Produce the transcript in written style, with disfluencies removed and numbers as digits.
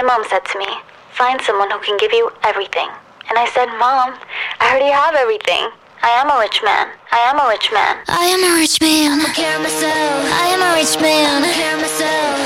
mom said to me, find someone who can give you everything. And I said, Mom, I already have everything. I am a rich man. I am a rich man. I am a rich man. I care of myself. I am a rich man. I care of myself.